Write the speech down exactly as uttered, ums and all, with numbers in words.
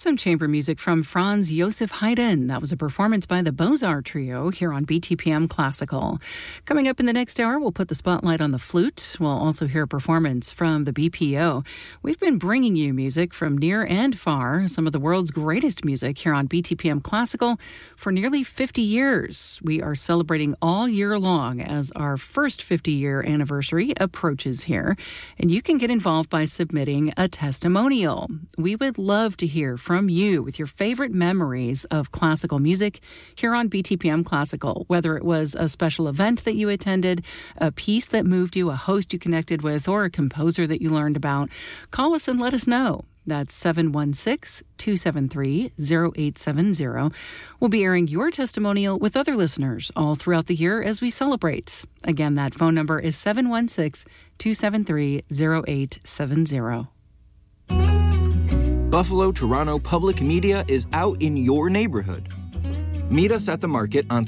Some chamber music from Franz Josef Haydn. That was a performance by the Beaux-Arts Trio here on B T P M Classical. Coming up in the next hour, we'll put the spotlight on the flute. We'll also hear a performance from the B P O. We've been bringing you music from near and far, some of the world's greatest music here on B T P M Classical for nearly fifty years. We are celebrating all year long as our first fifty-year anniversary approaches here. And you can get involved by submitting a testimonial. We would love to hear from you with your favorite memories of classical music here on B T P M Classical, whether it was a special event that you attended, a piece that moved you, a host you connected with, or a composer that you learned about. Call us and let us know. That's seven one six, two seven three, zero eight seven zero. We'll be airing your testimonial with other listeners all throughout the year as we celebrate. Again, that phone number is seven one six, two seven three, zero eight seven zero. Buffalo Toronto Public Media is out in your neighborhood. Meet us at the market on